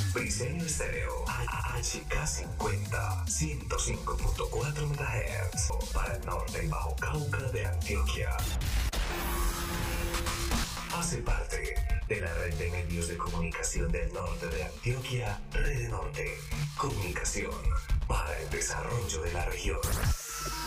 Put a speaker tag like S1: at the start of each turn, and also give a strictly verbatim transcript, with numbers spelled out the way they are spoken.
S1: Briseño Estéreo, H K cincuenta, ciento cinco punto cuatro megahertz para el norte y Bajo Cauca de Antioquia. Hace parte de la red de medios de comunicación del norte de Antioquia, Red Norte, comunicación para el desarrollo de la región.